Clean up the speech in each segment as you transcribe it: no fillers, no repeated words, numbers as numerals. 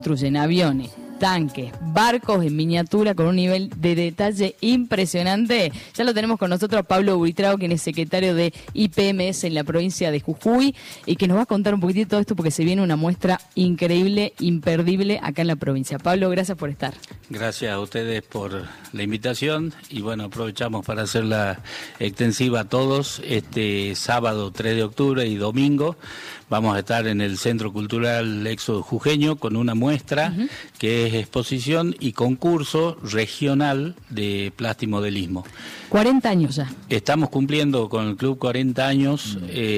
construyen aviones, tanques, barcos en miniatura con un nivel de detalle impresionante. Ya lo tenemos con nosotros Pablo Buitrago, quien es secretario de IPMS en la provincia de Jujuy y que nos va a contar un poquitito todo esto porque se viene una muestra increíble, imperdible acá en la provincia. Pablo, gracias por estar. Gracias a ustedes por la invitación y bueno, aprovechamos para hacerla extensiva a todos. Este sábado 3 de octubre y domingo vamos a estar en el Centro Cultural Éxodo Jujeño con una muestra que es exposición y concurso regional de plastimodelismo. 40 años ya. Estamos cumpliendo con el club 40 años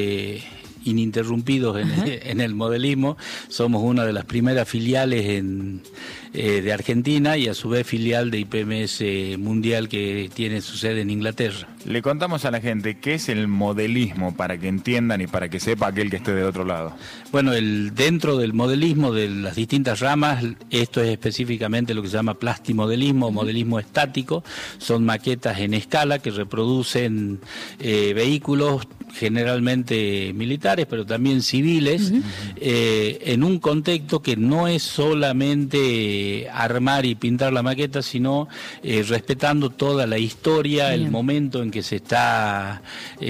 ininterrumpidos en el modelismo. Somos una de las primeras filiales de Argentina y a su vez filial de IPMS Mundial que tiene su sede en Inglaterra. Le contamos a la gente qué es el modelismo para que entiendan y para que sepa aquel que esté de otro lado. Bueno, dentro del modelismo de las distintas ramas, esto es específicamente lo que se llama plastimodelismo, modelismo estático. Son maquetas en escala que reproducen vehículos generalmente militares, pero también civiles, en un contexto que no es solamente armar y pintar la maqueta, sino respetando toda la historia, el momento en que se está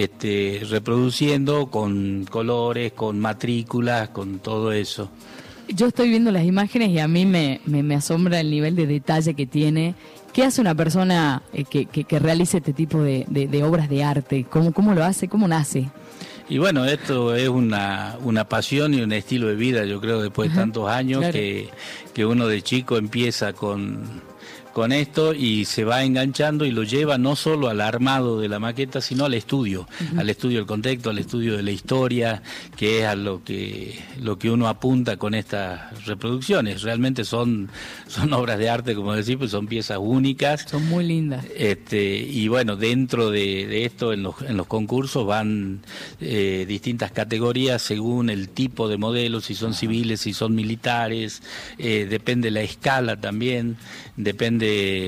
reproduciendo, con colores, con matrículas, con todo eso. Yo estoy viendo las imágenes y a mí me asombra el nivel de detalle que tiene. ¿Qué hace una persona que realice este tipo de obras de arte? ¿Cómo lo hace? ¿Cómo nace? Y bueno, esto es una pasión y un estilo de vida, yo creo, después de tantos años, claro, que uno de chico empieza con esto y se va enganchando y lo lleva no solo al armado de la maqueta, sino al estudio del contexto, al estudio de la historia, que es a lo que uno apunta con estas reproducciones. Realmente son obras de arte, como decir, pues son piezas únicas. Son muy lindas. Y bueno, dentro de esto, en los concursos van distintas categorías según el tipo de modelo, si son civiles, si son militares, depende la escala también, depende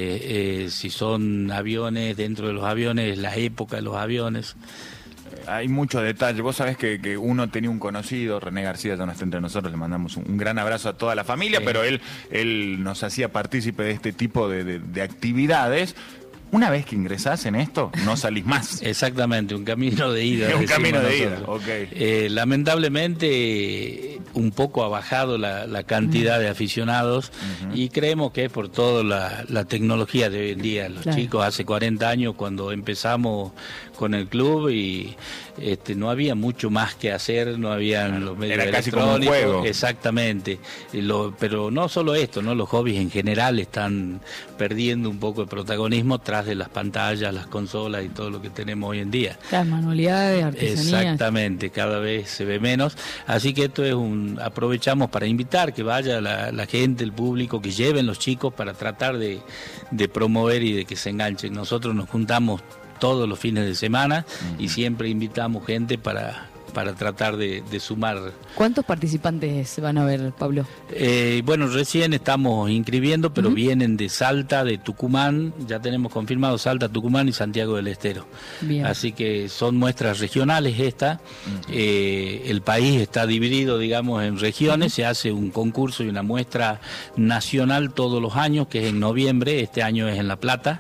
si son aviones, dentro de los aviones, la época de los aviones. Hay mucho detalle. Vos sabés que uno tenía un conocido, René García, ya no está entre nosotros, le mandamos un gran abrazo a toda la familia, pero él nos hacía partícipe de este tipo de actividades. Una vez que ingresás en esto, no salís más. Exactamente, un camino de ida. Es un camino de ida, ok. Lamentablemente, un poco ha bajado la cantidad de aficionados y creemos que es por toda la tecnología de hoy en día. Los chicos hace 40 años cuando empezamos con el club y no había mucho más que hacer, no habían los medios electrónicos. Era casi como un juego. Exactamente. Pero no solo esto, ¿no? Los hobbies en general están perdiendo un poco de protagonismo tras de las pantallas, las consolas y todo lo que tenemos hoy en día. Las manualidades, artesanías. Exactamente, cada vez se ve menos. Así que esto es aprovechamos para invitar que vaya la gente, el público, que lleven los chicos para tratar de promover y de que se enganchen. Nosotros nos juntamos todos los fines de semana y siempre invitamos gente para tratar de sumar. ¿Cuántos participantes van a ver, Pablo? Bueno, recién estamos inscribiendo, pero vienen de Salta, de Tucumán, ya tenemos confirmado Salta, Tucumán y Santiago del Estero. Bien. Así que son muestras regionales estas. El país está dividido, digamos, en regiones, se hace un concurso y una muestra nacional todos los años, que es en noviembre, este año es en La Plata.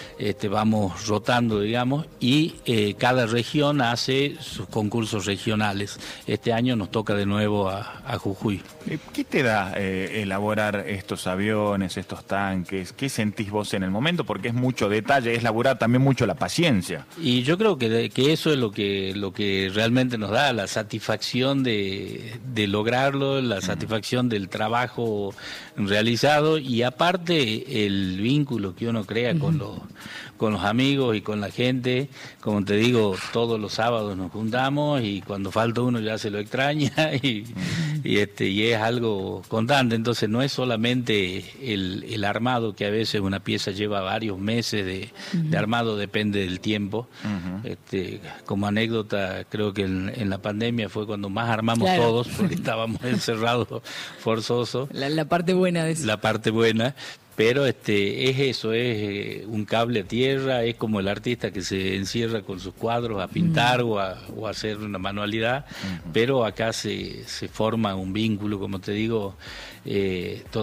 Vamos rotando, digamos, y cada región hace sus concursos regionales. Este año nos toca de nuevo a Jujuy. ¿Qué te da elaborar estos aviones, estos tanques? ¿Qué sentís vos en el momento? Porque es mucho detalle, es elaborar también mucho la paciencia. Y yo creo que eso es lo que realmente nos da, la satisfacción de lograrlo, la satisfacción del trabajo realizado y aparte el vínculo que uno crea con los amigos y con la gente. Como te digo, todos los sábados nos juntamos y cuando falta uno ya se lo extraña y es algo constante. Entonces no es solamente el armado, que a veces una pieza lleva varios meses de armado, depende del tiempo. Como anécdota, creo que en la pandemia fue cuando más armamos todos, porque estábamos encerrados forzosos. La parte buena de eso. La parte buena. Pero es eso, es un cable a tierra, es como el artista que se encierra con sus cuadros a pintar o a hacer una manualidad, pero acá se forma un vínculo, como te digo,